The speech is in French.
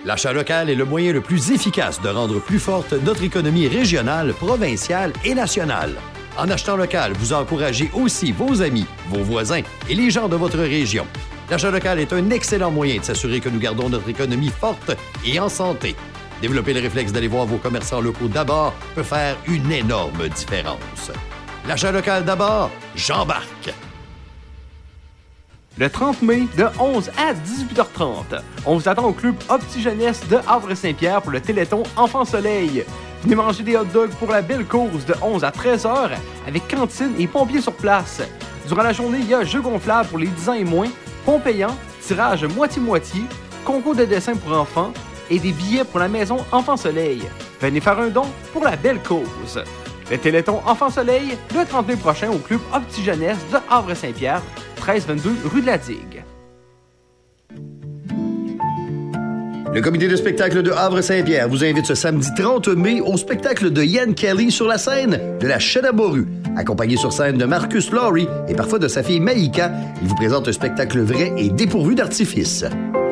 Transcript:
L'achat local est le moyen le plus efficace de rendre plus forte notre économie régionale, provinciale et nationale. En achetant local, vous encouragez aussi vos amis, vos voisins et les gens de votre région. L'achat local est un excellent moyen de s'assurer que nous gardons notre économie forte et en santé. Développer le réflexe d'aller voir vos commerçants locaux d'abord peut faire une énorme différence. L'achat local d'abord, j'embarque! Le 30 mai, de 11 à 18h30, on vous attend au club Opti-Jeunesse de Havre-Saint-Pierre pour le Téléthon Enfants Soleil. Venez manger des hot dogs pour la belle cause de 11 à 13h avec cantine et pompiers sur place. Durant la journée, il y a jeux gonflables pour les 10 ans et moins, ponts payants, tirage moitié-moitié, concours de dessin pour enfants et des billets pour la maison Enfants Soleil. Venez faire un don pour la belle cause. Le Téléthon Enfants Soleil, le 30 mai prochain au club Opti-Jeunesse de Havre-Saint-Pierre, 1322 rue de la Digue. Le comité de spectacle de Havre-Saint-Pierre vous invite ce samedi 30 mai au spectacle de Ian Kelly sur la scène de la Chedaboru. Accompagné sur scène de Marcus Laurie et parfois de sa fille Maïka, il vous présente un spectacle vrai et dépourvu d'artifice.